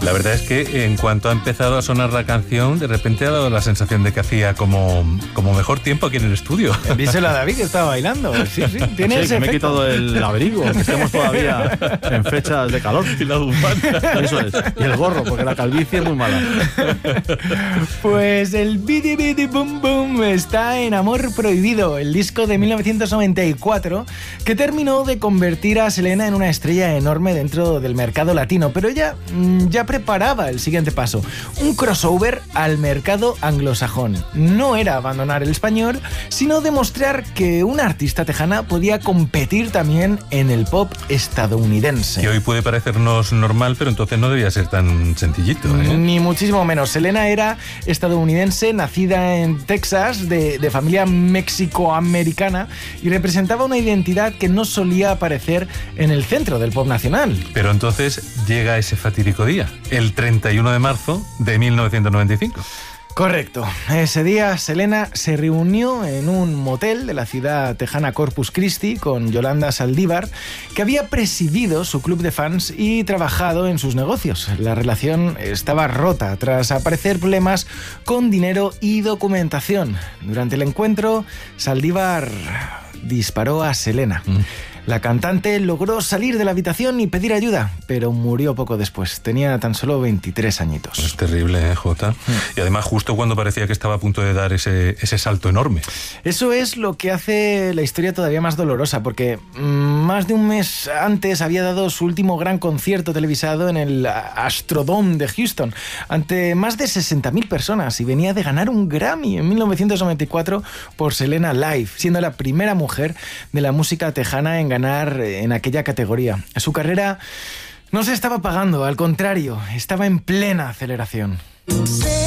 La verdad es que en cuanto ha empezado a sonar la canción, de repente ha dado la sensación de que hacía como mejor tiempo aquí en el estudio. Díselo a David que estaba bailando. Sí, tiene Sí, ese que me he efecto. quitado el abrigo, que estamos todavía en fechas de calor. Y la bufanda. Eso es. Y el gorro, porque la calvicie es muy mala. Pues el Bidi Bidi Boom Boom está en Amor Prohibido, el disco de 1994 que terminó de convertir a Selena en una estrella enorme dentro del mercado latino, pero ella ya preparaba el siguiente paso, un crossover al mercado anglosajón. No era abandonar el español, sino demostrar que una artista tejana podía competir también en el pop estadounidense. Que hoy puede parecernos normal, pero entonces no debía ser tan sencillito, ¿eh? Ni muchísimo menos. Selena era estadounidense, nacida en Texas, de familia mexicoamericana, y representaba una identidad que no solía aparecer en el centro del pop nacional. Pero entonces llega ese fatídico día, el 31 de marzo de 1995. Correcto. Ese día Selena se reunió en un motel de la ciudad tejana Corpus Christi con Yolanda Saldívar, que había presidido su club de fans y trabajado en sus negocios. La relación estaba rota tras aparecer problemas con dinero y documentación. Durante el encuentro, Saldívar disparó a Selena. La cantante logró salir de la habitación y pedir ayuda, pero murió poco después. Tenía tan solo 23 añitos. Es terrible, Jota. Y además justo cuando parecía que estaba a punto de dar ese salto enorme. Eso es lo que hace la historia todavía más dolorosa, porque más de un mes antes había dado su último gran concierto televisado en el Astrodome de Houston, ante más de 60.000 personas, y venía de ganar un Grammy en 1994 por Selena Live, siendo la primera mujer de la música tejana en ganar en aquella categoría. Su carrera no se estaba apagando, al contrario, estaba en plena aceleración.